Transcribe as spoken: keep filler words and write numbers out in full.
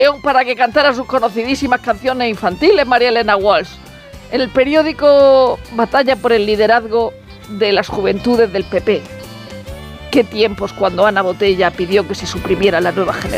para que cantara sus conocidísimas canciones infantiles, María Elena Walsh. En el periódico Batalla por el liderazgo de las juventudes del P P. Qué tiempos cuando Ana Botella pidió que se suprimiera la nueva generación.